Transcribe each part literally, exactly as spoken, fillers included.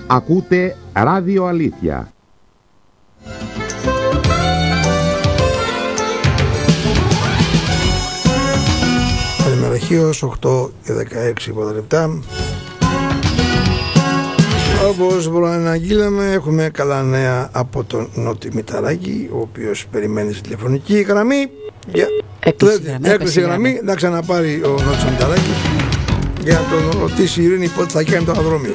Ακούτε Ράδιο Αλήθεια. Καλημεραχείος, οκτώ και δεκαέξι πρώτα λεπτά. Όπως προαναγγείλαμε, έχουμε καλά νέα από τον Νότι Μηταράκη, ο οποίος περιμένει στη τηλεφωνική γραμμή. Για... Έκλεισε η γραμμή, να ξαναπάρει ο Νότης Μηταράκης για να τον ρωτήσει η Ειρήνη πότε θα κάνει το αναδρόμιο.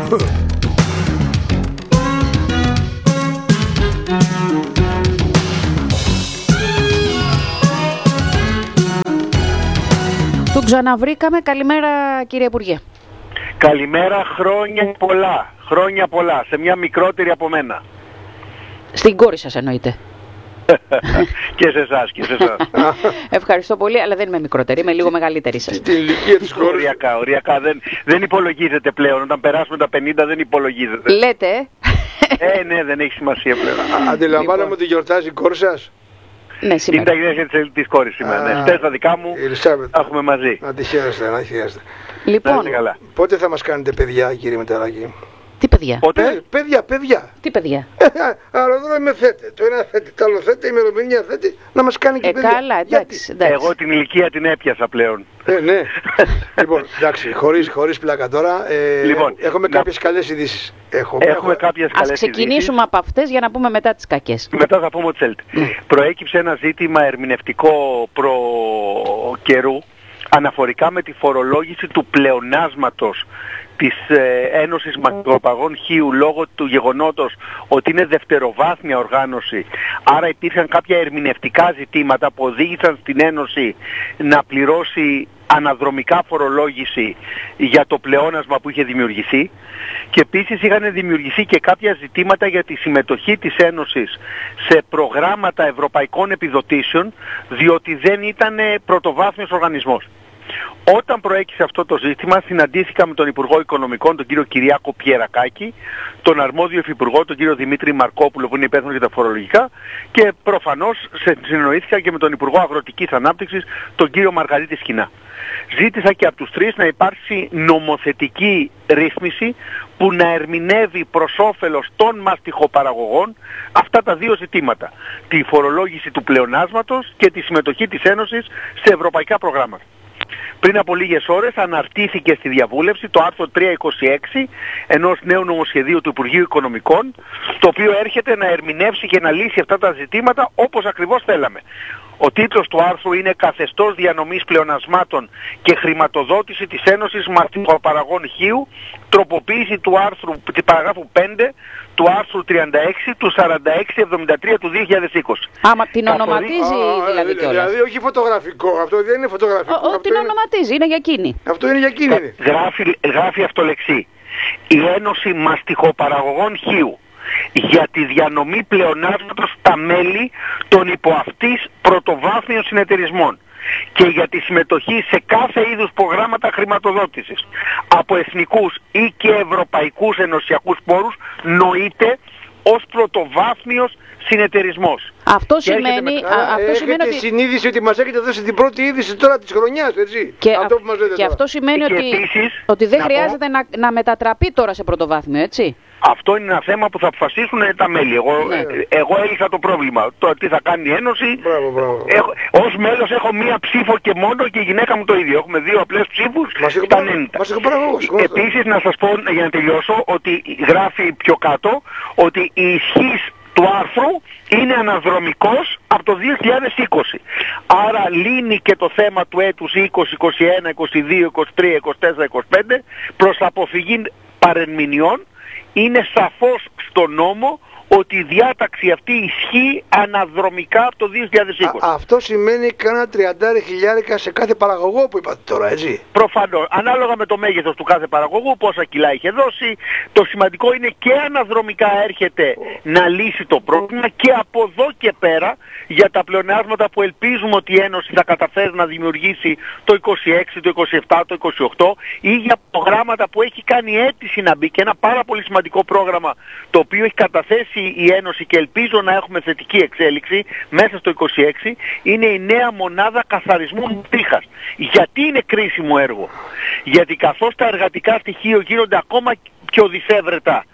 Τον ξαναβρήκαμε. Καλημέρα, κύριε Υπουργέ. Καλημέρα, χρόνια πολλά. Χρόνια πολλά. Σε μια μικρότερη από μένα. Στην κόρη σας εννοείται. Και σε εσάς και σε εσάς. Ευχαριστώ πολύ, αλλά δεν είμαι μικρότερη, είμαι λίγο μεγαλύτερη σας. Την ηλικία της κόρης. Οριακά, οριακά. Δεν, δεν υπολογίζεται πλέον. Όταν περάσουμε τα πενήντα δεν υπολογίζεται. Λέτε. Ε, ναι, δεν έχει σημασία πλέον. Αντιλαμβάνομαι ότι γιορτάζει η κόρη σας. Ναι, σήμερα. Είναι τα γενέθλια της κόρης σήμερα. Ναι, χτες τα δικά μου τα έχουμε μαζί. Να τη χαίρεστε, να τη χαίρεστε. Λοιπόν, πότε θα μας κάνετε παιδιά, κύριε Μηταράκη? τι παιδιά? Πότε? Ε, παιδιά, παιδιά. Τι παιδιά? Αεροδρόμιο θέτε. Το ένα θέτε, το άλλο θέτε, ημερομηνία θέτε. Να μας κάνει και Ε, παιδιά. καλά, εντάξει, εντάξει. Εγώ την ηλικία την έπιασα πλέον. Ε, ναι. Λοιπόν, εντάξει, χωρίς, χωρίς πλάκα τώρα. Ε, Λοιπόν, έχουμε να... κάποιες καλές ειδήσεις. Έχουμε, Έχουμε κάποιες Ας καλές ξεκινήσουμε ειδήσεις. από αυτές για να πούμε μετά τις κακές. Μετά θα πούμε ό,τι θέλετε. Προέκυψε ένα ζήτημα ερμηνευτικό προ καιρού αναφορικά με τη φορολόγηση του πλεονάσματος της ε, Ένωσης Μακροπαγών Χίου λόγω του γεγονότος ότι είναι δευτεροβάθμια οργάνωση. Άρα υπήρχαν κάποια ερμηνευτικά ζητήματα που οδήγησαν στην Ένωση να πληρώσει αναδρομικά φορολόγηση για το πλεόνασμα που είχε δημιουργηθεί, και επίσης είχαν δημιουργηθεί και κάποια ζητήματα για τη συμμετοχή της Ένωσης σε προγράμματα ευρωπαϊκών επιδοτήσεων, διότι δεν ήταν πρωτοβάθμιος οργανισμός. Όταν προέκυψε αυτό το ζήτημα, συναντήθηκα με τον Υπουργό Οικονομικών, τον κύριο Κυριάκο Πιερακάκη, τον αρμόδιο υφυπουργό, τον κύριο Δημήτρη Μαρκόπουλο, που είναι υπεύθυνος για τα φορολογικά, και προφανώς συνεννοήθηκα και με τον Υπουργό Αγροτικής Ανάπτυξης, τον κύριο Μαργαρίτη Σκινά. Ζήτησα και από τους τρεις να υπάρξει νομοθετική ρύθμιση που να ερμηνεύει προς όφελος των μαστιχοπαραγωγών αυτά τα δύο ζητήματα. Τη φορολόγηση του πλεονάσματος και τη συμμετοχή της Ένωσης σε ευρωπαϊκά προγράμματα. Πριν από λίγες ώρες αναρτήθηκε στη διαβούλευση το άρθρο τριακόσια είκοσι έξι ενός νέου νομοσχεδίου του Υπουργείου Οικονομικών, το οποίο έρχεται να ερμηνεύσει και να λύσει αυτά τα ζητήματα όπως ακριβώς θέλαμε. Ο τίτλος του άρθρου είναι «Καθεστώς διανομής πλεονασμάτων και χρηματοδότηση της Ένωσης Μαστιχοπαραγών Χίου, τροποποίηση του άρθρου, της παραγράφου πέντε του άρθρου τριάντα έξι του σαράντα έξι εβδομήντα τρία του δύο χιλιάδες είκοσι». Άμα την Καθορί... ονοματίζει Α, δηλαδή κιόλας. Δηλαδή όχι φωτογραφικό, αυτό δεν είναι φωτογραφικό. Ο, ο, την είναι... ονοματίζει, είναι για εκείνη. Αυτό είναι για εκείνη. Είναι. Γράφει, γράφει αυτολεξί. Η Ένωση Μαστιχοπαραγωγών Χίου για τη διανομή πλεονάσματος στα μέλη των υποαυτής πρωτοβάθμιων συνεταιρισμών και για τη συμμετοχή σε κάθε είδους προγράμματα χρηματοδότησης από εθνικούς ή και ευρωπαϊκούς ενωσιακούς πόρους νοείται ως πρωτοβάθμιος συνεταιρισμός. Αυτό σημαίνει, με... α, αυτό έχετε σημαίνει ότι... συνείδηση ότι μας έχετε δώσει την πρώτη είδηση τώρα της χρονιάς, έτσι. Και, αυτό που μας λέτε και τώρα. αυτό σημαίνει και ότι, επίσης, ότι δεν να χρειάζεται πω... να, να μετατραπεί τώρα σε πρωτοβάθμιο, έτσι. Αυτό είναι ένα θέμα που θα αποφασίσουν τα μέλη. Εγώ, Ναι. εγώ έλυσα το πρόβλημα. Το τι θα κάνει η Ένωση. Μπράβο, μπράβο. Έχω, ως μέλος έχω μία ψήφο και μόνο, και η γυναίκα μου το ίδιο. Έχουμε δύο απλές ψήφους στα ενενήντα. Επίσης να σας πω, για να τελειώσω, ότι γράφει πιο κάτω ότι η ισχύς του άρθρου είναι αναδρομικός από το δύο χιλιάδες είκοσι. Άρα λύνει και το θέμα του έτους είκοσι, είκοσι ένα, είκοσι δύο, είκοσι τρία, είκοσι τέσσερα, είκοσι πέντε προς αποφυγή παρεμηνιών. Είναι σαφώς στο νόμο ότι η διάταξη αυτή ισχύει αναδρομικά από το δύο χιλιάδες είκοσι. Α, αυτό σημαίνει κάνα τριάντα χιλιάρικα σε κάθε παραγωγό που είπατε τώρα, έτσι. Προφανώς. Ανάλογα με το μέγεθος του κάθε παραγωγού, πόσα κιλά είχε δώσει. Το σημαντικό είναι και αναδρομικά έρχεται να λύσει το πρόβλημα, και από εδώ και πέρα για τα πλεονάσματα που ελπίζουμε ότι η Ένωση θα καταφέρει να δημιουργήσει το είκοσι έξι, το είκοσι επτά, το είκοσι οκτώ, ή για προγράμματα που έχει κάνει αίτηση να μπει, και ένα πάρα πολύ σημαντικό πρόγραμμα το οποίο έχει καταθέσει η Ένωση και ελπίζω να έχουμε θετική εξέλιξη μέσα στο είκοσι έξι, είναι η νέα μονάδα καθαρισμού τρίχας. Γιατί είναι κρίσιμο έργο? Γιατί καθώς τα εργατικά στοιχεία γίνονται ακόμα πιο δυσέβρετα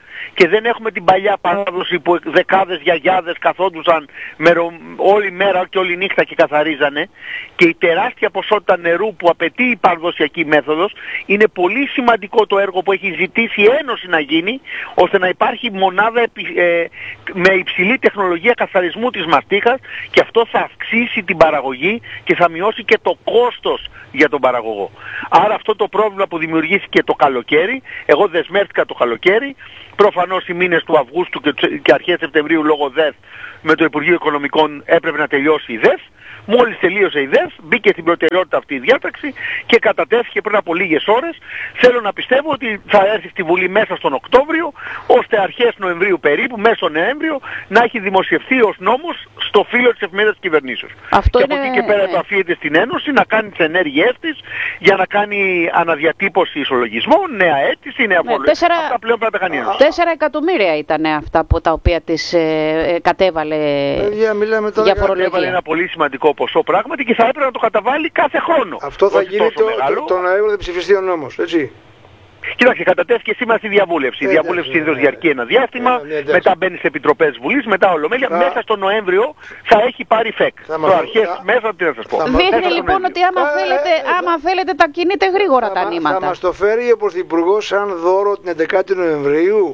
και δεν έχουμε την παλιά παράδοση που δεκάδες γιαγιάδες καθόντουσαν μερο, όλη μέρα και όλη νύχτα και καθαρίζανε, και η τεράστια ποσότητα νερού που απαιτεί η παραδοσιακή μέθοδος, είναι πολύ σημαντικό το έργο που έχει ζητήσει η Ένωση να γίνει, ώστε να υπάρχει μονάδα ε, με υψηλή τεχνολογία καθαρισμού της μαστίχας, και αυτό θα αυξήσει την παραγωγή και θα μειώσει και το κόστος για τον παραγωγό. Άρα αυτό το πρόβλημα που δημιουργήθηκε το καλοκαίρι, εγώ δεσμεύτηκα το καλοκαίρι, προφανώς οι μήνες του Αυγούστου και, και αρχές Σεπτεμβρίου λόγω ΔΕΘ με το Υπουργείο Οικονομικών έπρεπε να τελειώσει η ΔΕΘ. Μόλις τελείωσε η ΔΕΘ, μπήκε στην προτεραιότητα αυτή η διάταξη και κατατέθηκε πριν από λίγες ώρες. Θέλω να πιστεύω ότι θα έρθει στη Βουλή μέσα στον Οκτώβριο, ώστε αρχές Νοεμβρίου περίπου, μέσω Νοέμβριο, να έχει δημοσιευθεί ως νόμος στο φύλλο της εφημερίδας της κυβερνήσεως. Αυτό και είναι... από εκεί και πέρα επαφίεται στην Ένωση να κάνει τις ενέργειές της για να κάνει αναδιατύπωση ισολογισμών, νέα αίτηση, νέα ναι, φορολογία. τέσσερα... Αυτά πλέον πρέπει να τα κάνει η Ένωση. Τέσσερα εκατομμύρια ήταν αυτά που, τα οποία της ε, ε, κατέβαλε Παιδιά, μιλάμε τώρα για για... φορολογία. Κατέβαλε ένα πολύ σημαντικό ποσό πράγματι και θα έπρεπε να το καταβάλει κάθε χρόνο. Αυτό θα όχι γίνει το, μεγάλο. το, το Νοέμβριο, θα ψηφιστεί ο νόμος, έτσι. Κοιτάξτε, κατατέθηκε σήμερα στη διαβούλευση. Η Ε, διαβούλευση εντάξει, συνήθως διαρκεί ένα διάστημα, Ε, ναι, μετά μπαίνει σε επιτροπές Βουλής, μετά Ολομέλεια. Θα- Μέσα στο Νοέμβριο θα έχει πάρει φεκ. Θα Το μας- αρχές θα- μέσα, τι να σας πω. θα- Μέσα Δείχνει στο λοιπόν Νοέμβριο. ότι άμα Ε, θέλετε, ε, άμα θέλετε τα κινείτε γρήγορα Θα τα μα- νήματα. Θα μας το φέρει ο Πρωθυπουργός σαν δώρο την έντεκα Νοεμβρίου.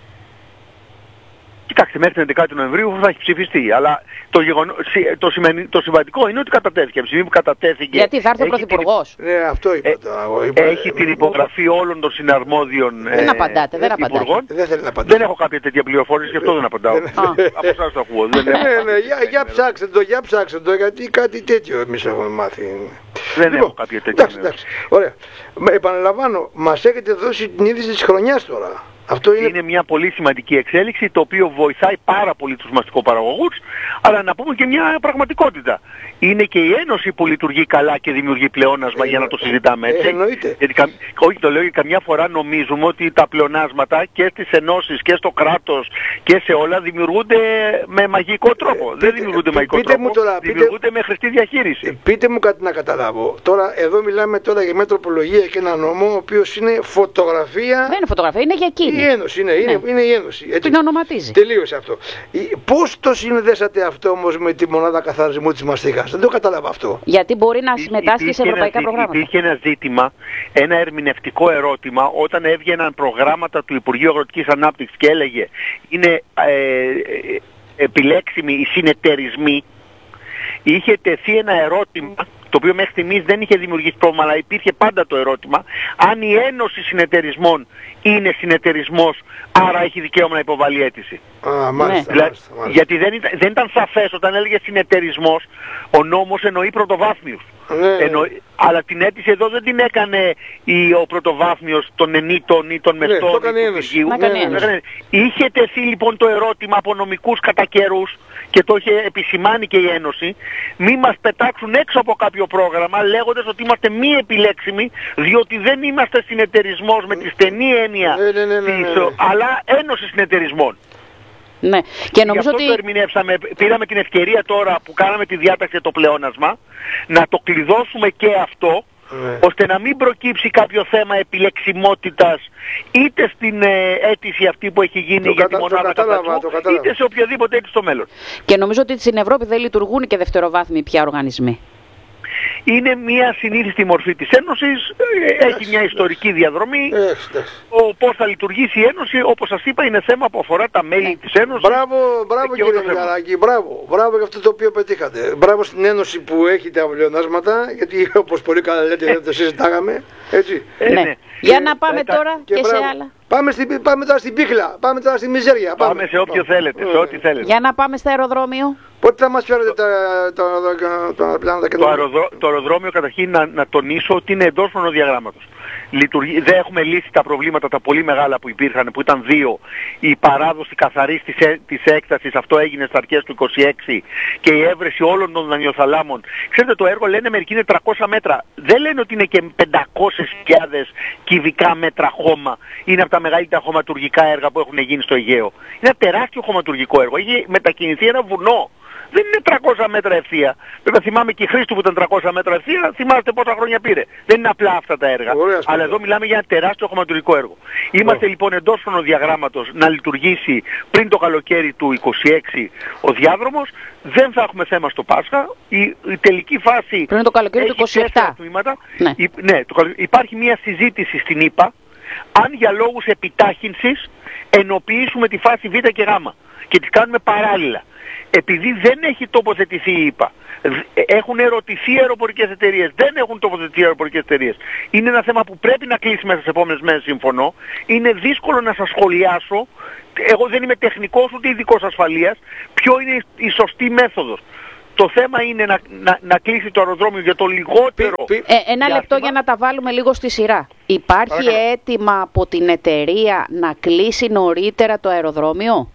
Κοιτάξτε, μέχρι την έντεκα Νοεμβρίου θα έχει ψηφιστεί. Αλλά το, γεγονό, το, σημαίνει, το σημαντικό είναι ότι κατατέθηκε. Από τη στιγμή που κατατέθηκε. Γιατί θα έρθει ο έχει την- Πρωθυπουργός. Ναι, αυτό είπα. Ε, τώρα, εγώ είπα, Έχει ε, την υπογραφή όλων των συναρμόδιων Δεν απαντάτε, δεν απαντάτε. υπουργών. Δεν θέλει να απαντήσει. Δεν έχω κάποια τέτοια πληροφόρηση, γι' αυτό δεν απαντάω. Δεν- Από εσάς το ακούω. Δεν Ναι, έχω- ναι, για, για ψάξτε το, για ψάξτε το, γιατί κάτι τέτοιο εμείς έχουμε μάθει. Δεν Λοιπόν, έχω κάποια τέτοια. εντάξει, εντάξει, ωραία. Μα, επαναλαμβάνω, μας έχετε δώσει την είδηση της χρονιάς τώρα. Αυτό είναι... Είναι μια πολύ σημαντική εξέλιξη, το οποίο βοηθάει πάρα πολύ τους μαστικοπαραγωγούς, αλλά να πούμε και μια πραγματικότητα. Είναι και η Ένωση που λειτουργεί καλά και δημιουργεί πλεόνασμα, Ε, για να το συζητάμε έτσι. ε, εννοείται. Γιατί, κα- όχι, το λέω γιατί καμιά φορά νομίζουμε ότι τα πλεονάσματα και στις ενώσεις και στο κράτος και σε όλα δημιουργούνται με μαγικό τρόπο. Δεν πείτε- δημιουργούνται με πείτε μαγικό τρόπο, μου τώρα, πείτε- δημιουργούνται με χρηστή διαχείριση. Πείτε μου κάτι να καταλάβω. Τώρα, εδώ μιλάμε τώρα για μια τροπολογία και ένα νόμο, ο οποίος είναι φωτογραφία. Δεν είναι φωτογραφία, είναι για εκείνη. Η Ένωση, είναι, είναι, Ναι. είναι η Ένωση. Έτσι. Την ονοματίζει. Τελείωσε αυτό. Η- Πώς το συνδέσατε αυτό όμως με τη μονάδα καθαρισμού της μαστίχας? Δεν το κατάλαβα αυτό. Γιατί μπορεί να Υπή- συμμετάσχει σε υπήρχε ένα ευρωπαϊκά ζή- προγράμματα. Υπήρχε ένα ζήτημα, ένα ερμηνευτικό ερώτημα, όταν έβγαιναν προγράμματα του Υπουργείου Αγροτικής Ανάπτυξης και έλεγε είναι ε, ε, επιλέξιμοι οι συνεταιρισμοί. Είχε τεθεί ένα ερώτημα, το οποίο μέχρι στιγμής δεν είχε δημιουργήσει πρόβλημα, αλλά υπήρχε πάντα το ερώτημα, αν η Ένωση Συνεταιρισμών είναι συνεταιρισμός, άρα έχει δικαίωμα να υποβάλει αίτηση. Α, μάλιστα, Δηλαδή, μάλιστα, μάλιστα. γιατί δεν ήταν, δεν ήταν σαφές όταν έλεγε συνεταιρισμός, ο νόμος εννοεί πρωτοβάθμιους. Ναι, ναι. Εννοεί- αλλά την αίτηση εδώ δεν την έκανε η, ο πρωτοβάθμιος των ενήτων ή των Ναι, μεστών το ή έκανε η του Ένωση. Υπουργείου. Να κάνει η Ναι, Ένωση. έκανε- Είχε τεθεί λοιπόν το ερώτημα από νομικούς κατά καιρούς και το είχε επισημάνει και η Ένωση, μη μας πετάξουν έξω από κάποιο πρόγραμμα λέγοντας ότι είμαστε μη επιλέξιμοι, διότι δεν είμαστε συνεταιρισμός με τη στενή έννοια, Ναι, ναι, ναι, ναι, ναι, της, ναι. αλλά Ένωση Συνεταιρισμών. Ναι. Και Γι' νομίζω αυτό ότι. το ερμηνεύσαμε, πήραμε την ευκαιρία τώρα που κάναμε τη διάταξη για το πλεόνασμα, να το κλειδώσουμε και αυτό, Ναι. ώστε να μην προκύψει κάποιο θέμα επιλεξιμότητας είτε στην ε, αίτηση αυτή που έχει γίνει Το για κατα- τη το μονάδα κατάλαβα, καθαρισμού, το κατάλαβα. είτε σε οποιαδήποτε αίτηση στο μέλλον. Και νομίζω ότι στην Ευρώπη δεν λειτουργούν και δευτεροβάθμιοι πια οργανισμοί. Είναι μια συνήθιστη μορφή της Ένωσης, ε, έχει μια ιστορική διαδρομή. Ε, εντάξει. Ο πώς θα λειτουργήσει η Ένωση, όπως σας είπα, είναι θέμα που αφορά τα μέλη της Ένωσης. Μπράβο, μπράβο και κύριε όλο το θέμα. Μιχαλάκη, μπράβο. Μπράβο για αυτό το οποίο πετύχατε. Μπράβο στην Ένωση που έχει τα πλεονάσματα, γιατί όπως πολύ καλά λέτε δεν το συζητάγαμε. Έτσι. Ε, Ναι. ναι. Για Και- να πάμε ε, τα- τώρα και, σε μπράβο. άλλα. Πάμε, στην, πάμε τώρα στην πίχλα, πάμε τώρα στη μιζέρια. Πάμε σε όποιο θέλετε, σε ό,τι θέλετε. Για να πάμε στο αεροδρόμιο. Πότε θα μας φέρετε τα, τα, τα, τα αεροπλάνα τα Το, καινούργια? αεροδρό, το αεροδρόμιο καταρχήν να, να τονίσω ότι είναι εντός χρονοδιαγράμματος. Λειτουργεί, δεν έχουμε λύσει τα προβλήματα τα πολύ μεγάλα που υπήρχαν, που ήταν δύο. Η παράδοση καθαρής της, έ- της έκτασης, αυτό έγινε στις αρχές του είκοσι έξι, και η έβρεση όλων των δανειοθαλάμων. Ξέρετε, το έργο λένε μερικοί είναι τριακόσια μέτρα. Δεν λένε ότι είναι και πεντακόσιες χιλιάδες κυβικά μέτρα χώμα. Είναι από τα μεγαλύτερα χωματουργικά έργα που έχουν γίνει στο Αιγαίο. Είναι ένα τεράστιο χωματουργικό έργο. Έχει μετακινηθεί ένα βουνό. Δεν είναι τριακόσια μέτρα ευθεία. Βέβαια θυμάμαι και η Χρήστου που ήταν τριακόσια μέτρα ευθεία, θυμάστε πόσα χρόνια πήρε. Δεν είναι απλά αυτά τα έργα. Ωραία, αλλά εδώ μιλάμε για ένα τεράστιο χωματουργικό έργο. Είμαστε oh. λοιπόν εντός χρονοδιαγράμματος να λειτουργήσει πριν το καλοκαίρι του είκοσι έξι ο διάδρομος. Δεν θα έχουμε θέμα στο Πάσχα. Η, η τελική φάση πριν το καλοκαίρι του είκοσι επτά. Τμήματα. Ναι. Η, ναι, το, υπάρχει μια συζήτηση στην ΙΠΑ αν για λόγους επιτάχυνσης ενοποιήσουμε τη φάση Β και Γ και τις κάνουμε παράλληλα. Επειδή δεν έχει τοποθετηθεί η ΙΠΑ, έχουν ερωτηθεί αεροπορικές εταιρείες, δεν έχουν τοποθετηθεί αεροπορικές εταιρείες. Είναι ένα θέμα που πρέπει να κλείσει μέσα στις επόμενες μέρες, συμφωνώ. Είναι δύσκολο να σας σχολιάσω, εγώ δεν είμαι τεχνικός ούτε ειδικός ασφαλείας, ποιο είναι η σωστή μέθοδος. Το θέμα είναι να, να, να κλείσει το αεροδρόμιο για το λιγότερο... Ε, ένα λεπτό διάστημα. Για να τα βάλουμε λίγο στη σειρά. Υπάρχει Παρακαλώ. Αίτημα από την εταιρεία να κλείσει νωρίτερα το αεροδρόμιο?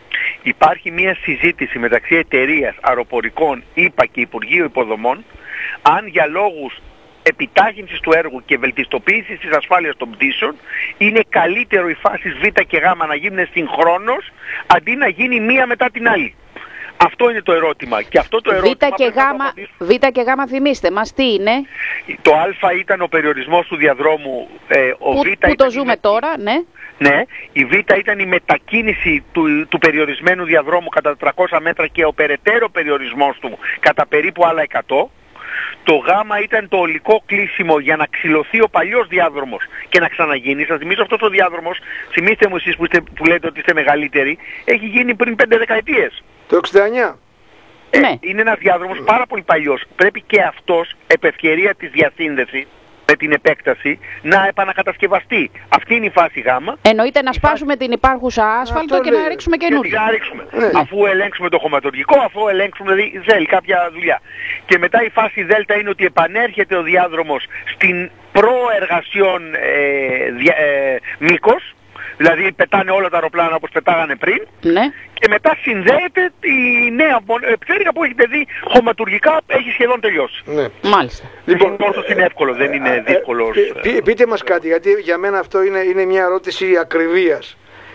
Υπάρχει μια συζήτηση μεταξύ εταιρείας αεροπορικών, ΙΠΑ και Υπουργείου Υποδομών, αν για λόγους επιτάχυνσης του έργου και βελτιστοποίησης της ασφάλειας των πτήσεων είναι καλύτερο οι φάσεις Β και Γ να γίνουν συγχρόνως αντί να γίνει μία μετά την άλλη. Αυτό είναι το ερώτημα. Και αυτό το ερώτημα Β και Γ, Β και Γ θυμίστε μας τι είναι? Το Α ήταν ο περιορισμός του διαδρόμου. Ε, ο που, Β που ήταν το ζούμε με... τώρα, ναι. Ναι, η Β ήταν η μετακίνηση του, του περιορισμένου διαδρόμου κατά τριακόσια μέτρα και ο περαιτέρω περιορισμός του κατά περίπου άλλα εκατό. Το Γ ήταν το ολικό κλείσιμο για να ξυλωθεί ο παλιός διάδρομος και να ξαναγίνει. Σας θυμίζω αυτός ο διάδρομος, θυμίστε μου εσείς που, είστε, που λέτε ότι είστε μεγαλύτεροι, έχει γίνει πριν πέντε δεκαετίες. Το εξήντα εννιά. Ε, ναι. Είναι ένας διάδρομος πάρα πολύ παλιός. Πρέπει και αυτός, επ' ευκαιρία της διασύνδεσης με την επέκταση, να επανακατασκευαστεί. Αυτή είναι η φάση Γ. Εννοείται να σπάσουμε φάση... την υπάρχουσα άσφαλτο αυτό και λέει. Να ρίξουμε καινούργια. Να ρίξουμε. Ναι. Αφού ελέγξουμε το χωματουργικό, αφού ελέγξουμε, δηλαδή θέλει κάποια δουλειά. Και μετά η φάση Δ είναι ότι επανέρχεται ο διάδρομος στην προεργασιών ε, δια, ε, μήκος. Δηλαδή πετάνε όλα τα αεροπλάνα όπως πετάγανε πριν, ναι. Και μετά συνδέεται η νέα πτέρυγα που έχετε δει χωματουργικά έχει σχεδόν τελειώσει. Ναι. Μάλιστα. Λοιπόν, όσο είναι εύκολο, δεν είναι δύσκολο. Ε, ε, πείτε μας κάτι, γιατί για μένα αυτό είναι, είναι μια ερώτηση ακριβίας.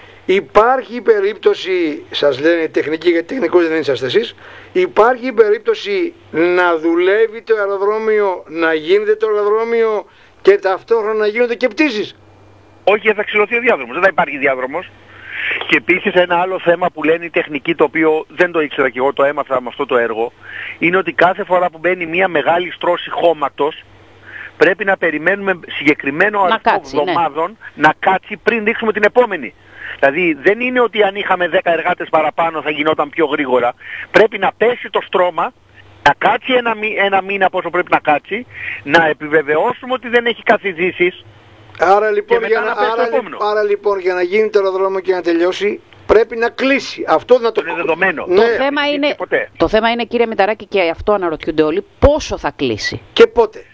Υπάρχει περίπτωση, σας λένε τεχνική, γιατί τεχνικός δεν είσαστε εσείς, υπάρχει περίπτωση να δουλεύει το αεροδρόμιο, να γίνεται το αεροδρόμιο και ταυτόχρονα να γίνονται και πτήσεις? Όχι, θα ξυλωθεί ο διάδρομος, δεν θα υπάρχει διάδρομος. Και επίσης ένα άλλο θέμα που λένε οι τεχνικοί, το οποίο δεν το ήξερα και εγώ, το έμαθα με αυτό το έργο, είναι ότι κάθε φορά που μπαίνει μια μεγάλη στρώση χώματος, πρέπει να περιμένουμε συγκεκριμένο αριθμό εβδομάδων ναι. να κάτσει πριν δείξουμε την επόμενη. Δηλαδή δεν είναι ότι αν είχαμε δέκα εργάτες παραπάνω θα γινόταν πιο γρήγορα. Πρέπει να πέσει το στρώμα, να κάτσει ένα, μη, ένα μήνα πόσο πρέπει να κάτσει, να επιβεβαιώσουμε ότι δεν έχει καθιδήσεις. Άρα λοιπόν, για να, άρα, άρα λοιπόν για να γίνει το αεροδρόμιο και να τελειώσει πρέπει να κλείσει. Αυτό να το είναι δεδομένο. Ναι. Το, θέμα είναι, το θέμα είναι κύριε Μηταράκη και αυτό αναρωτιούνται όλοι, πόσο θα κλείσει και πότε.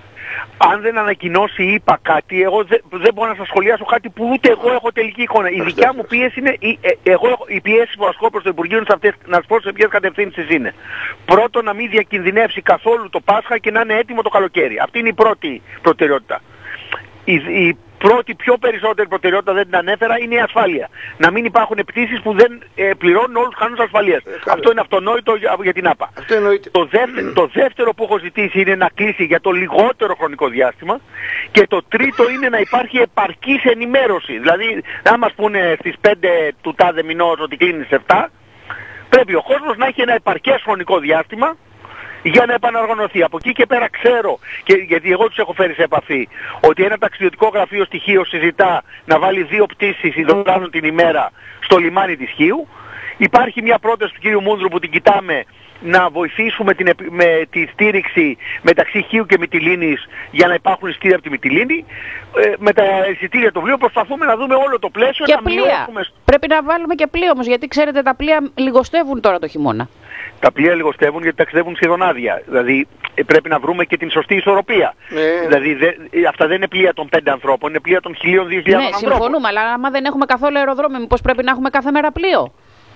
Αν δεν ανακοινώσει ή είπα κάτι, εγώ δεν, δεν μπορώ να σας σχολιάσω κάτι που ούτε εγώ έχω τελική εικόνα. Η δικιά μου πίεση είναι, η, ε, εγώ, η πίεση που ασκώ προς το Υπουργείο είναι σε αυτές, να σας πω σε ποιες κατευθύνσεις είναι. Πρώτον, να μην διακινδυνεύσει καθόλου το Πάσχα και να είναι έτοιμο το καλοκαίρι. Αυτή είναι η πρώτη προτεραιότητα. Η, η πρώτη πιο περισσότερη προτεραιότητα, δεν την ανέφερα, είναι η ασφάλεια. Να μην υπάρχουν πτήσεις που δεν ε, πληρώνουν όλους τους κανόνες ασφαλείας. Ε, Αυτό είναι αυτονόητο για, για την ΑΠΑ. Το, δεύτερο, το δεύτερο που έχω ζητήσει είναι να κλείσει για το λιγότερο χρονικό διάστημα. Και το τρίτο είναι να υπάρχει επαρκής ενημέρωση. Δηλαδή, να μας πούνε στις πέντε του τάδε μηνός ότι κλείνει στις επτά, πρέπει ο κόσμος να έχει ένα επαρκές χρονικό διάστημα για να επαναργανωθεί. Από εκεί και πέρα ξέρω, και γιατί εγώ τους έχω φέρει σε επαφή, ότι ένα ταξιδιωτικό γραφείο στη Χίο συζητά να βάλει δύο πτήσεις ειδωλάνων την ημέρα στο λιμάνι της Χίου. Υπάρχει μια πρόταση του κ. Μούνδρου που την κοιτάμε να βοηθήσουμε την, με τη στήριξη μεταξύ Χίου και Μυτιλήνης για να υπάρχουν εισιτήρια από τη Μυτιλήνη. Ε, με τα εισιτήρια του πλοίου προσπαθούμε να δούμε όλο το πλαίσιο. Και να πλοία. Μειώσουμε... Πρέπει να βάλουμε και πλοίο όμως, γιατί ξέρετε τα πλοία λιγοστεύουν τώρα το χειμώνα. Τα πλοία λιγοστεύουν γιατί ταξιδεύουν σχεδόν άδεια. Δηλαδή πρέπει να βρούμε και την σωστή ισορροπία. Ναι. Δηλαδή δε, αυτά δεν είναι πλοία των πέντε ανθρώπων, είναι πλοία των χιλίων δύο χιλιάδων ναι, ανθρώπων. Συμφωνούμε, αλλά άμα δεν έχουμε καθόλου αεροδρόμιο, μήπως πρέπει να έχουμε κάθε μέρα πλοίο.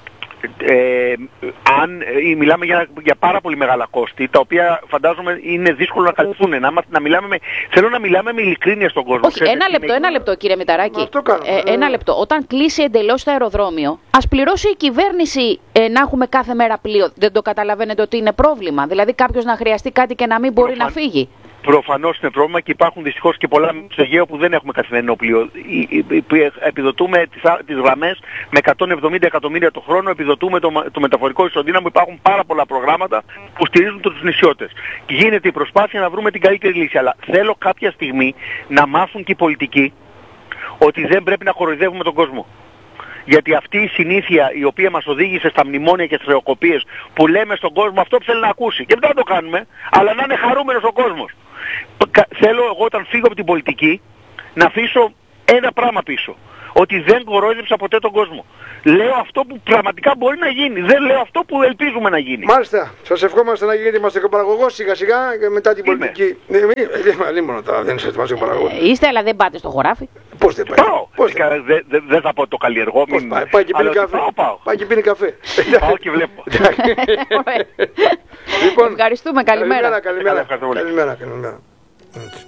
Ε, αν, ε, μιλάμε για, για πάρα πολύ μεγάλα κόστη, τα οποία φαντάζομαι είναι δύσκολο να καλυφθούν. Να, να μιλάμε με, θέλω να μιλάμε με ειλικρίνεια στον κόσμο. Όχι, ένα λεπτό, ένα λεπτό κύριε Μηταράκη. Ε, ένα λεπτό. Όταν κλείσει εντελώς το αεροδρόμιο, ας πληρώσει η κυβέρνηση ε, να έχουμε κάθε μέρα πλοίο. Δεν το καταλαβαίνετε ότι είναι πρόβλημα? Δηλαδή κάποιος να χρειαστεί κάτι και να μην μπορεί Προφαν... να φύγει. Προφανώς είναι πρόβλημα και υπάρχουν δυστυχώς και πολλά στο Αιγαίο που δεν έχουμε καθημερινό πλοίο. Επιδοτούμε τις, τις γραμμές με εκατόν εβδομήντα εκατομμύρια το χρόνο, επιδοτούμε το, το μεταφορικό ισοδύναμο. Υπάρχουν πάρα πολλά προγράμματα που στηρίζουν τους νησιώτες. Γίνεται η προσπάθεια να βρούμε την καλύτερη λύση. Αλλά θέλω κάποια στιγμή να μάθουν και οι πολιτικοί ότι δεν πρέπει να κοροϊδεύουμε τον κόσμο. Γιατί αυτή η συνήθεια η οποία μας οδήγησε στα μνημόνια και στις χρεοκοπίες που λέμε στον κόσμο αυτό που θέλει να ακούσει. Και δεν θα το κάνουμε, αλλά να είναι χαρούμενος ο κόσμος. Θέλω εγώ όταν φύγω από την πολιτική να αφήσω ένα πράγμα πίσω. Ότι δεν κορόιδεψα ποτέ τον κόσμο. Λέω αυτό που πραγματικά μπορεί να γίνει. Δεν λέω αυτό που ελπίζουμε να γίνει. Μάλιστα. Σας ευχόμαστε να γίνετε μαστικοπαραγωγός σιγά σιγά και μετά την Είμαι. πολιτική. Λίμωνο τώρα, δεν είστε μαστικοπαραγωγός. Είστε, αλλά δεν πάτε στο χωράφι. Πώς δεν πάει? Πάω. Δεν δε, δε θα πω το καλλιεργώ. Πώς πάει? Πάει και πίνει καφέ. Πάω, πάω. Πάει και πίνει καφέ. Πάω και βλέπω. Λοιπόν, ευχαριστούμε. Καλημέρα. Καλημέρα. Καλημέρα. Καλημέρα.